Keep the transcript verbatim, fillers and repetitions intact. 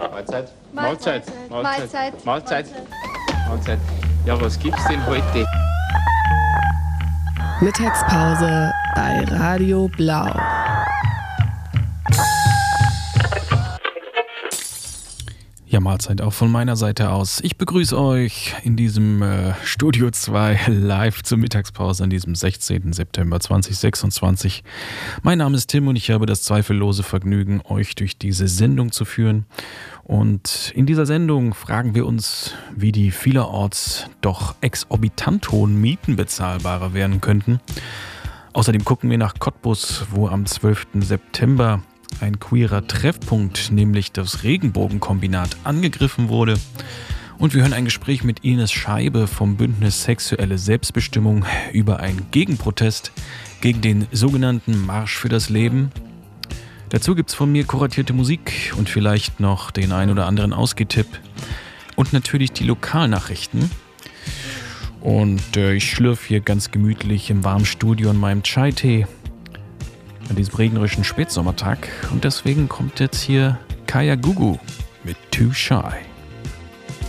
Mahlzeit. Mahlzeit. Mahlzeit. Mahlzeit. Mahlzeit. Mahlzeit. Ja, was gibt's denn heute? Mittagspause bei Radio Blau. Ja, Mahlzeit auch von meiner Seite aus. Ich begrüße euch in diesem äh, Studio zwei live zur Mittagspause an diesem sechzehnten September zweitausendsechsundzwanzig. Mein Name ist Tim und ich habe das zweifellose Vergnügen, euch durch diese Sendung zu führen. Und in dieser Sendung fragen wir uns, wie die vielerorts doch exorbitant hohen Mieten bezahlbarer werden könnten. Außerdem gucken wir nach Cottbus, wo am zwölften September ein queerer Treffpunkt, nämlich das Regenbogenkombinat, angegriffen wurde. Und wir hören ein Gespräch mit Ines Scheibe vom Bündnis Sexuelle Selbstbestimmung über einen Gegenprotest gegen den sogenannten Marsch für das Leben. Dazu gibt's von mir kuratierte Musik und vielleicht noch den ein oder anderen Ausgehtipp und natürlich die Lokalnachrichten. Und äh, ich schlürfe hier ganz gemütlich im warmen Studio an meinem Chai-Tee an diesem regnerischen Spätsommertag. Und deswegen kommt jetzt hier Kaya Gugu mit Too Shy.